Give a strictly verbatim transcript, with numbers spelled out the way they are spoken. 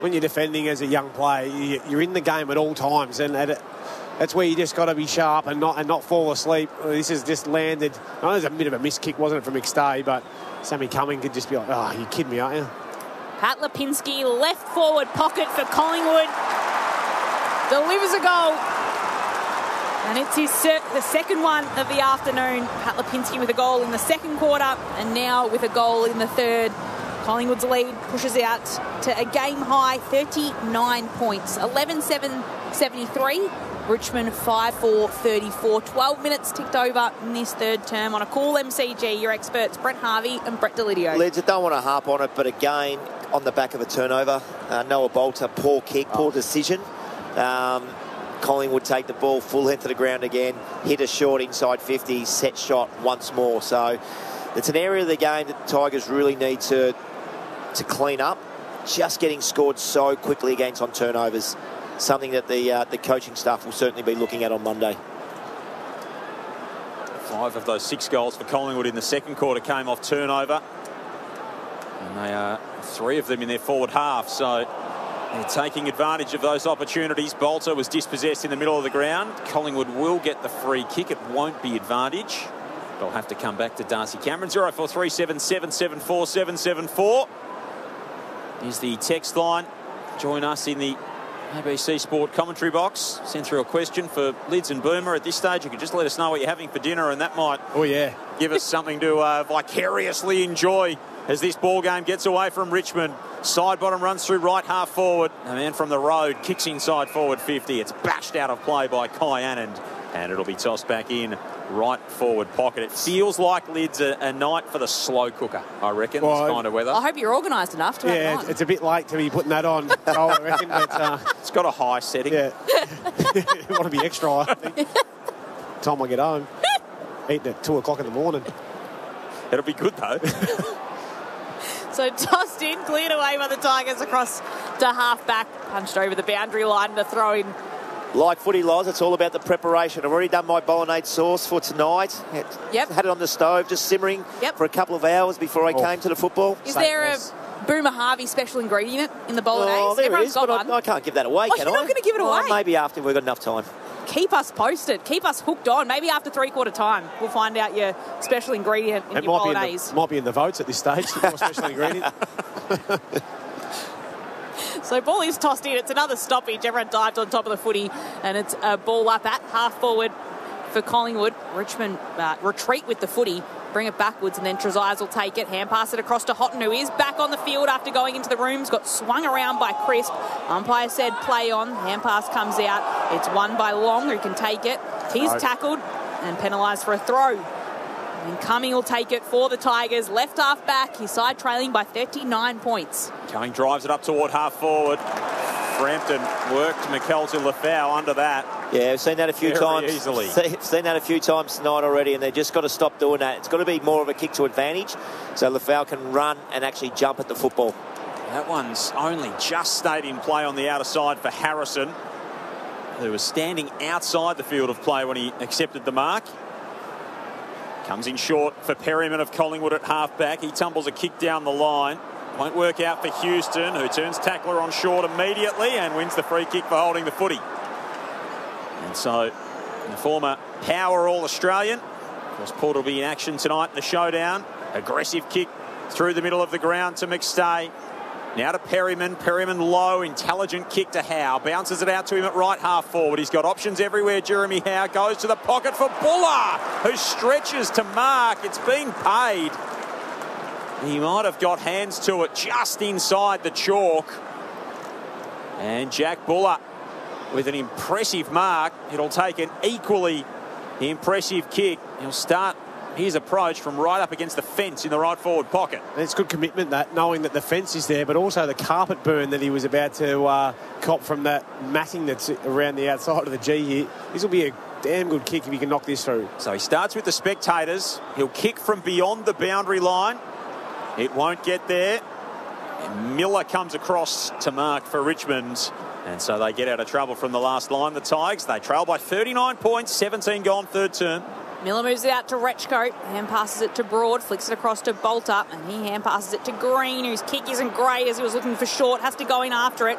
When you're defending as a young player, you're in the game at all times, and that's where you just got to be sharp and not and not fall asleep. This has just landed. I know it was a bit of a miss kick, wasn't it, from McStay, but Sammy Cumming could just be like, oh, you kidding me, aren't you? Pat Lipinski, left forward pocket for Collingwood. Delivers a goal. And it's his the second one of the afternoon. Pat Lipinski with a goal in the second quarter, and now with a goal in the third. Collingwood's lead pushes out to a game-high thirty-nine points. eleven seven seventy-three. Richmond five four thirty-four. twelve minutes ticked over in this third term on a cool M C G. Your experts, Brett Harvey and Brett Delidio. Lids, I don't want to harp on it, but again, on the back of a turnover, uh, Noah Bolter, poor kick, poor oh. decision. Um, Collingwood take the ball full head to the ground again, hit a short inside fifty, set shot once more. So it's an area of the game that the Tigers really need to to clean up. Just getting scored so quickly against on turnovers, something that the uh, the coaching staff will certainly be looking at on Monday. Five of those six goals for Collingwood in the second quarter came off turnover, and they are three of them in their forward half. So they're taking advantage of those opportunities. Bolter was dispossessed in the middle of the ground. Collingwood will get the free kick. It won't be advantage. They'll have to come back to Darcy Cameron. zero four three seven seven seven four seven seven four is the text line. Join us in the A B C Sport commentary box. Send through a question for Lids and Boomer. At this stage, you can just let us know what you're having for dinner, and that might oh yeah give us something to uh, vicariously enjoy as this ball game gets away from Richmond. Side bottom runs through right half forward. A man from the road kicks inside forward fifty. It's bashed out of play by Kai Anand, and it'll be tossed back in right forward pocket. It feels like, Lids, a, a night for the slow cooker, I reckon, well, this kind of weather. I hope you're organised enough to yeah, have it it's a bit late to be putting that on, Joel, I reckon. But, uh, it's got a high setting. Yeah. You want to be extra high, I think. Time I get home. Eating at two o'clock in the morning. It'll be good, though. So tossed in, cleared away by the Tigers across to half-back. Punched over the boundary line to throw in. Like footy, Loz, it's all about the preparation. I've already done my bolognese sauce for tonight. Yep. Had it on the stove, just simmering yep. for a couple of hours before I oh. came to the football. Is there a Boomer Harvey special ingredient in the bolognese? Oh, there Everyone's is, got but one. I, I can't give that away, oh, can you're I? not going to give it oh, away? Maybe after we've got enough time. Keep us posted. Keep us hooked on. Maybe after three-quarter time, we'll find out your special ingredient in it your might bolognese. Be in the, might be in the votes at this stage, your special ingredient. So ball is tossed in. It's another stoppage. Everyone dived on top of the footy, and it's a ball up at half forward for Collingwood. Richmond uh, retreat with the footy, bring it backwards, and then Trezise will take it. Hand pass it across to Houghton, who is back on the field after going into the rooms. Got swung around by Crisp. Umpire said play on. Hand pass comes out. It's won by Long, who can take it. He's tackled and penalised for a throw. And Cumming will take it for the Tigers. Left half back. His side trailing by thirty-nine points. Cumming drives it up toward half forward. Frampton worked McKelton Lafau under that. Yeah, we've seen that a few Very times. easily. We've seen that a few times tonight already, and they've just got to stop doing that. It's got to be more of a kick to advantage, so Lafau can run and actually jump at the football. That one's only just stayed in play on the outer side for Harrison, who was standing outside the field of play when he accepted the mark. Comes in short for Perryman of Collingwood at half-back. He tumbles a kick down the line. Won't work out for Houston, who turns tackler on short immediately and wins the free kick for holding the footy. And so, the former power All-Australian, of course, Port will be in action tonight in the showdown. Aggressive kick through the middle of the ground to McStay. Now to Perryman. Perryman low, intelligent kick to Howe. Bounces it out to him at right half forward. He's got options everywhere. Jeremy Howe goes to the pocket for Buller, who stretches to mark. It's been paid. He might have got hands to it just inside the chalk. And Jack Buller with an impressive mark. It'll take an equally impressive kick. He'll start his approach from right up against the fence in the right forward pocket. And it's good commitment, that, knowing that the fence is there, but also the carpet burn that he was about to uh, cop from that matting that's around the outside of the G here. This will be a damn good kick if he can knock this through. So he starts with the spectators. He'll kick from beyond the boundary line. It won't get there. And Miller comes across to mark for Richmond. And so they get out of trouble from the last line. The Tigers, they trail by thirty-nine points, seventeen gone third term. Miller moves it out to Rechko, hand passes it to Broad, flicks it across to Bolter, and he hand passes it to Green, whose kick isn't great as he was looking for short, has to go in after it.